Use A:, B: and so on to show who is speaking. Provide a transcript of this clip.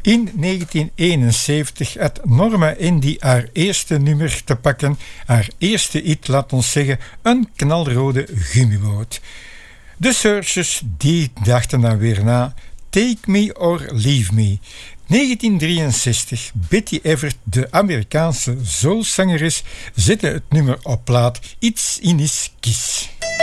A: In 1971 had Norma Indy haar eerste nummer te pakken. Haar eerste hit, laat ons zeggen, een knalrode gummiboot. De Searchers die dachten dan weer na. Take Me or Leave Me. 1963, Betty Everett, de Amerikaanse soulzangeres, zette het nummer op plaat It's in His Kiss.